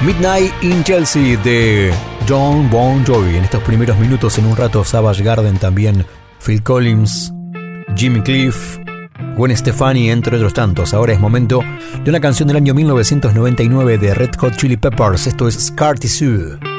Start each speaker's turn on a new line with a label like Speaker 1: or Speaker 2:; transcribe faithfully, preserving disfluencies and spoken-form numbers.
Speaker 1: Midnight in Chelsea de Jon Bon Jovi. En estos primeros minutos, en un rato, Savage Garden también, Phil Collins, Jimmy Cliff, Gwen Stefani, entre otros tantos. Ahora es momento de una canción del año mil novecientos noventa y nueve de Red Hot Chili Peppers. Esto es Scar Tissue.